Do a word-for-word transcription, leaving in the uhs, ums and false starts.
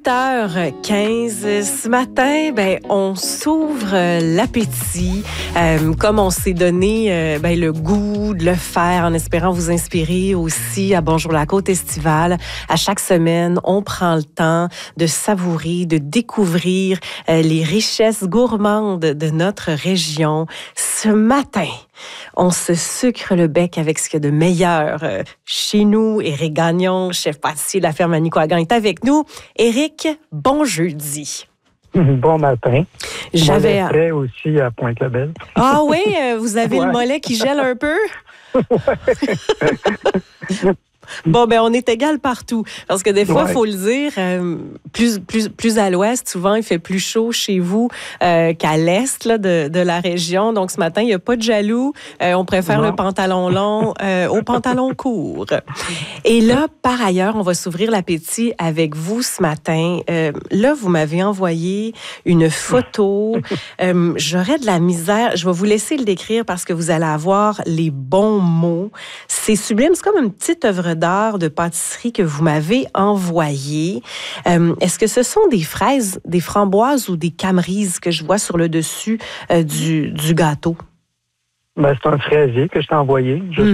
huit heures quinze. Ce matin, ben, on s'ouvre l'appétit. Euh, comme on s'est donné euh, ben, le goût de le faire en espérant vous inspirer aussi à Bonjour la Côte estivale. À chaque semaine, on prend le temps de savourer, de découvrir euh, les richesses gourmandes de notre région. Ce matin, on se sucre le bec avec ce qu'il y a de meilleur euh, chez nous. Éric Gagnon, chef pâtissier de la ferme à Manicouagan, est avec nous. Éric, bon jeudi. Bon matin. J'avais prêt aussi à Pointe-Lebel. Ah oui, euh, vous avez ouais. le mollet qui gèle un peu? Ouais. Bon, ben on est égal partout. Parce que des fois, il ouais. faut le dire, euh, plus, plus, plus à l'ouest, souvent, il fait plus chaud chez vous euh, qu'à l'est là, de, de la région. Donc, ce matin, il n'y a pas de jaloux. Euh, on préfère non. le pantalon long euh, au pantalon court. Et là, par ailleurs, on va s'ouvrir l'appétit avec vous ce matin. Euh, là, vous m'avez envoyé une photo. Euh, j'aurais de la misère. Je vais vous laisser le décrire parce que vous allez avoir les bons mots. C'est sublime. C'est comme une petite œuvre d'art de pâtisserie que vous m'avez envoyé. Euh, est-ce que ce sont des fraises, des framboises ou des camerises que je vois sur le dessus euh, du, du gâteau? Ben, c'est un fraisier que je t'ai envoyé. Je